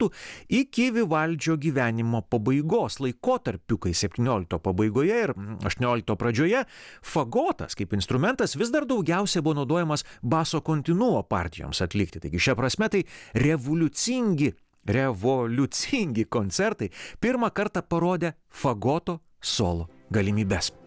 metų iki Vivaldžio gyvenimo pabaigos laikotarpiu, kai 17 pabaigoje ir 18 pradžioje fagotas kaip instrumentas vis dar daugiausiai buvo naudojamas baso kontinuo partijoms atlikti. Taigi šia prasme tai revoliucingi koncertai pirmą kartą parodė fagoto solo galimybes.